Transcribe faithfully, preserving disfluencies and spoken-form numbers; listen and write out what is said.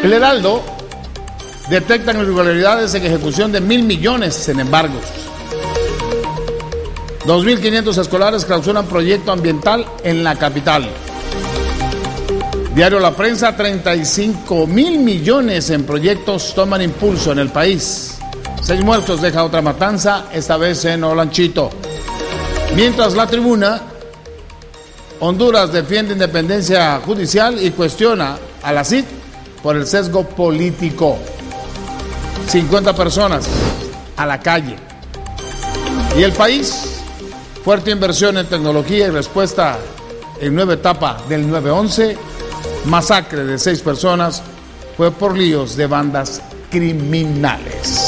El Heraldo: detectan irregularidades en ejecución de mil millones en embargos. dos mil quinientos escolares clausuran proyecto ambiental en la capital. Diario La Prensa: treinta y cinco mil millones en proyectos toman impulso en el país. Seis muertos deja otra matanza, esta vez en Olanchito. Mientras La Tribuna: Honduras defiende independencia judicial y cuestiona a la C I D por el sesgo político. cincuenta personas a la calle. Y El País: fuerte inversión en tecnología y respuesta en nueva etapa del nueve once. Masacre de seis personas fue por líos de bandas criminales.